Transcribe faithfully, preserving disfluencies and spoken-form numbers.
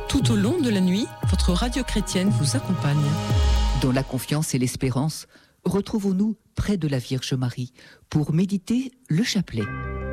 Tout au long de la nuit, votre radio chrétienne vous accompagne. Dans la confiance et l'espérance, retrouvons-nous près de la Vierge Marie pour méditer le chapelet.